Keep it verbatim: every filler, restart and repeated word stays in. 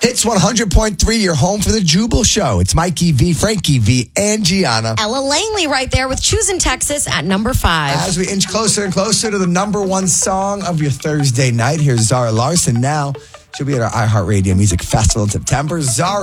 Hits one hundred point three, your home for the Jubal Show. It's Mikey V, Frankie V, and Gianna. Ella Langley right there with Choosing Texas at number five. As we inch closer and closer to the number one song of your Thursday night, here's Zara Larson now. She'll be at our iHeartRadio Music Festival in September. Zara.